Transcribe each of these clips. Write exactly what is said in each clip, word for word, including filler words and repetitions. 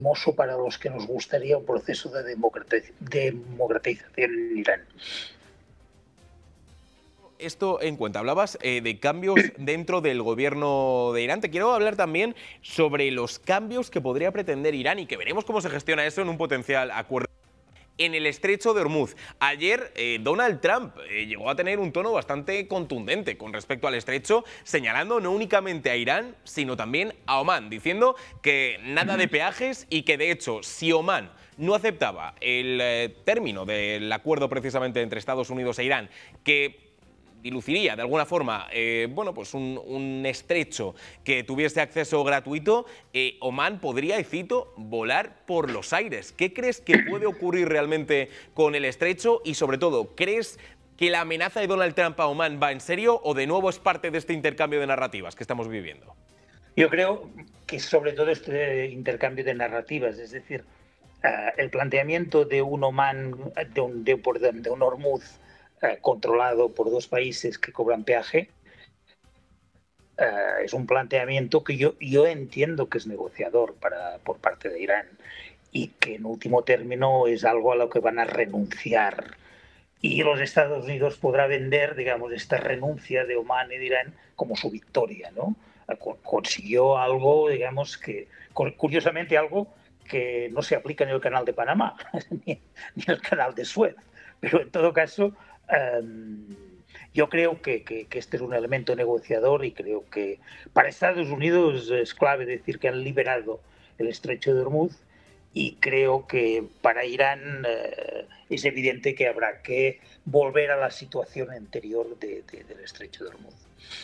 para los que nos gustaría un proceso de democratiz democratización en Irán. Esto en cuenta, hablabas eh, de cambios dentro del gobierno de Irán. Te quiero hablar también sobre los cambios que podría pretender Irán y que veremos cómo se gestiona eso en un potencial acuerdo en el estrecho de Hormuz. Ayer eh, Donald Trump eh, llegó a tener un tono bastante contundente con respecto al estrecho, señalando no únicamente a Irán, sino también a Omán, diciendo que nada de peajes y que de hecho, si Omán no aceptaba el eh, término del acuerdo precisamente entre Estados Unidos e Irán, que diluciría de alguna forma eh, bueno, pues un, un estrecho que tuviese acceso gratuito, eh, Omán podría, y cito, volar por los aires. ¿Qué crees que puede ocurrir realmente con el estrecho? Y sobre todo, ¿crees que la amenaza de Donald Trump a Omán va en serio o de nuevo es parte de este intercambio de narrativas que estamos viviendo? Yo creo que sobre todo este intercambio de narrativas, es decir, uh, el planteamiento de un Omán, de un, de, de un Hormuz, Eh, controlado por dos países que cobran peaje, eh, es un planteamiento que yo, yo entiendo que es negociador para, por parte de Irán y que en último término es algo a lo que van a renunciar. Y los Estados Unidos podrá vender, digamos, esta renuncia de Omán y de Irán como su victoria, ¿no? Consiguió algo, digamos, que curiosamente algo que no se aplica en el canal de Panamá ni, ni el canal de Suez, pero en todo caso Um, yo creo que, que, que este es un elemento negociador y creo que para Estados Unidos es clave decir que han liberado el estrecho de Hormuz y creo que para Irán uh, es evidente que habrá que volver a la situación anterior de, de, del estrecho de Hormuz.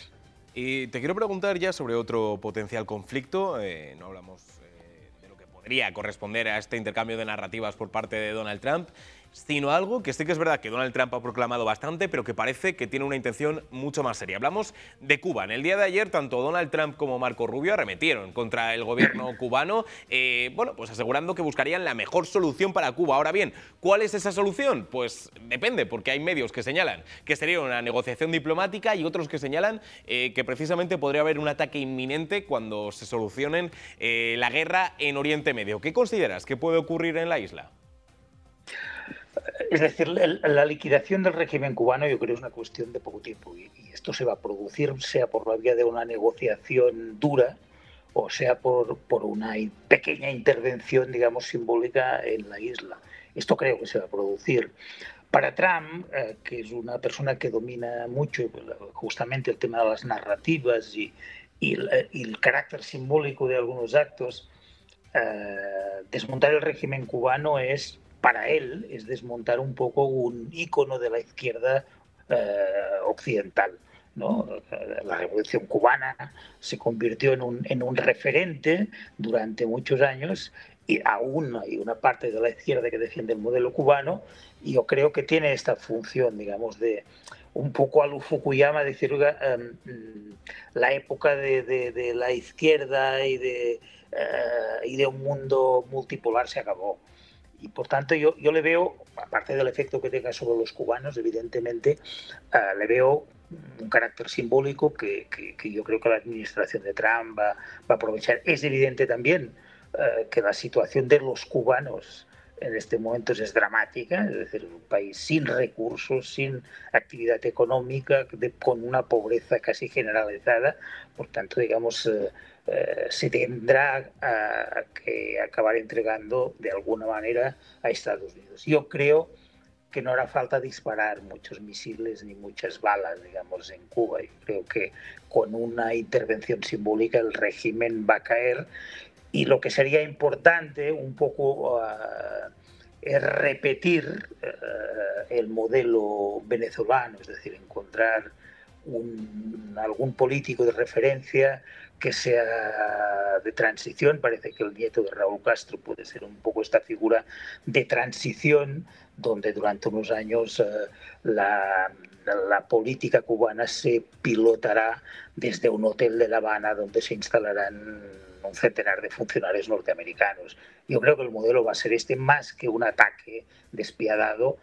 Y te quiero preguntar ya sobre otro potencial conflicto, eh, no hablamos eh, de lo que podría corresponder a este intercambio de narrativas por parte de Donald Trump, sino algo que sí que es verdad que Donald Trump ha proclamado bastante, pero que parece que tiene una intención mucho más seria. Hablamos de Cuba. En el día de ayer, tanto Donald Trump como Marco Rubio arremetieron contra el gobierno cubano, eh, bueno, pues asegurando que buscarían la mejor solución para Cuba. Ahora bien, ¿cuál es esa solución? Pues depende, porque hay medios que señalan que sería una negociación diplomática y otros que señalan eh, que precisamente podría haber un ataque inminente cuando se solucionen eh, la guerra en Oriente Medio. ¿Qué consideras que puede ocurrir en la isla? Es decir, la liquidación del régimen cubano yo creo es una cuestión de poco tiempo y esto se va a producir sea por la vía de una negociación dura o sea por, por una pequeña intervención, digamos, simbólica en la isla. Esto creo que se va a producir. Para Trump, eh, que es una persona que domina mucho justamente el tema de las narrativas y, y, el, y el carácter simbólico de algunos actos, eh, desmontar el régimen cubano es, para él, es desmontar un poco un ícono de la izquierda eh, occidental, ¿no? La Revolución Cubana se convirtió en un, en un referente durante muchos años y aún hay una parte de la izquierda que defiende el modelo cubano y yo creo que tiene esta función, digamos, de un poco a lo Fukuyama, decir, um, la época de, de, de la izquierda y de, uh, y de un mundo multipolar se acabó. Y por tanto yo, yo le veo, aparte del efecto que tenga sobre los cubanos, evidentemente, uh, le veo un carácter simbólico que, que, que yo creo que la administración de Trump va, va a aprovechar. Es evidente también uh, que la situación de los cubanos en este momento es dramática, es decir, un país sin recursos, sin actividad económica, de, con una pobreza casi generalizada, por tanto, digamos, eh, eh, se tendrá a, a que acabar entregando de alguna manera a Estados Unidos. Yo creo que no hará falta disparar muchos misiles ni muchas balas, digamos, en Cuba. Yo creo que con una intervención simbólica el régimen va a caer y lo que sería importante un poco uh, es repetir uh, el modelo venezolano, es decir, encontrar un, algún político de referencia que sea de transición. Parece que el nieto de Raúl Castro puede ser un poco esta figura de transición, donde durante unos años uh, la, la política cubana se pilotará desde un hotel de La Habana donde se instalarán un centenar de funcionarios norteamericanos. Yo creo que el modelo va a ser este, más que un ataque despiadado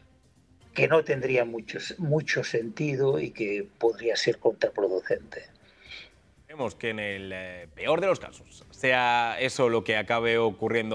que no tendría mucho, mucho sentido y que podría ser contraproducente. Esperemos que en el eh, peor de los casos sea eso lo que acabe ocurriendo